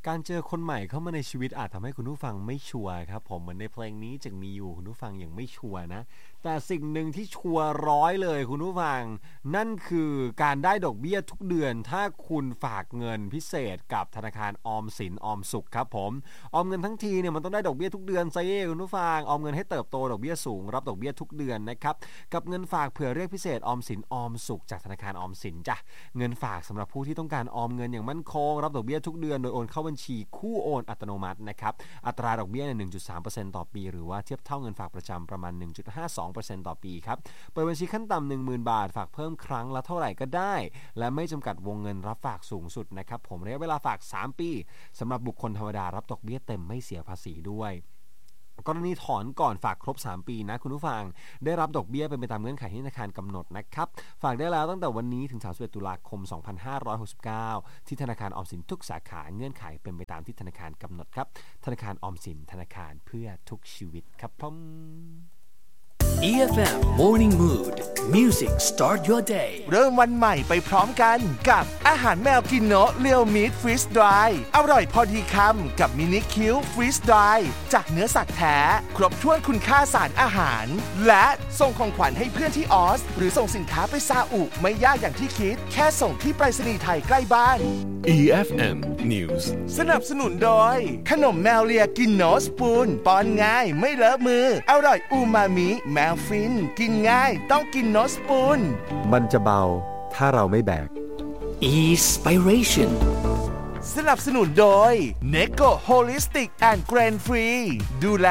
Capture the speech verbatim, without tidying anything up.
การเจอคนใหม่เข้ามาในชีวิตอาจทำให้คุณผู้ฟังไม่ชัวร์ครับผมเหมือนในเพลงนี้จึงมีอยู่คุณผู้ฟังยังไม่ชัวร์นะแต่สิ่งหนึ่งที่ชัวร์ร้อยเลยคุณผู้ฟังนั่นคือการได้ดอกเบี้ยทุกเดือนถ้าคุณฝากเงินพิเศษกับธนาคารออมสินออมสุขครับผมออมเงินทั้งทีเนี่ยมันต้องได้ดอกเบี้ยทุกเดือนซิคุณผู้ฟังออมเงินให้เติบโตดอกเบี้ยสูงรับดอกเบี้ยทุกเดือนนะครับกับเงินฝากเผื่อเรียกพิเศษออมสินออมสุขจากธนาคารออมสินจ้ะเงินฝากสำหรับผู้ที่ต้องการออมเงินอย่างมั่นคงรับดอกเบี้ยทุกเดือนโดยโอนเข้าบัญชีคู่โอนอัตโนมัตินะครับอัตราดอกเบี้ย หนึ่งจุดสามเปอร์เซ็นต์ ต่อปีหรือว่าเทียบเท่าเงินฝากประจำประมาณ หนึ่งจุดห้าสองเปอร์เซ็นต์ ต่อปีครับเปิดบัญชีขั้นต่ำ หนึ่งหมื่น บาทฝากเพิ่มครั้งละเท่าไหร่ก็ได้และไม่จำกัดวงเงินรับฝากสูงสุดนะครับผมระยะเวลาฝากสามปีสำหรับบุคคลธรรมดารับดอกเบี้ยเต็มไม่เสียภาษีด้วยกรณีถอนก่อนฝากครบสามปีนะคุณผู้ฟังได้รับดอกเบี้ยเป็นไปตามเงื่อนไขที่ธนาคารกำหนดนะครับฝากได้แล้วตั้งแต่วันนี้ถึงสามสิบเอ็ดตุลาคมสองพันห้าร้อยหกสิบเก้าที่ธนาคารออมสินทุกสาขาเงื่อนไขเป็นไปตามที่ธนาคารกำหนดครับธนาคารออมสินธนาคารเพื่อทุกชีวิตครับผมอี เอฟ เอ็ม Morning Mood Music Start Your Day เริ่มวันใหม่ไปพร้อมกันกับอาหารแมวกินโนะเรียวมิตฟรีสดรายอร่อยพอดีคำกับมินิคิวฟรีสดรายจากเนื้อสัตว์แท้ครบถ้วนคุณค่าสารอาหารและส่งของขวัญให้เพื่อนที่ออสหรือส่งสินค้าไปซาอุไม่ยากอย่างที่คิดแค่ส่งที่ไปรษณีย์ไทยใกล้บ้านอี เอฟ เอ็ม News สนับสนุนโดยขนมแมวเลียกินโนะสปูนป้อนง่ายไม่เลอะมืออร่อยอูมามิแมวฟินกินง่ายต้องกินโนะสปูนมันจะเบาถ้าเราไม่แบก Inspiration สนับสนุนโดย Neko Holistic and Grain Free ดูแล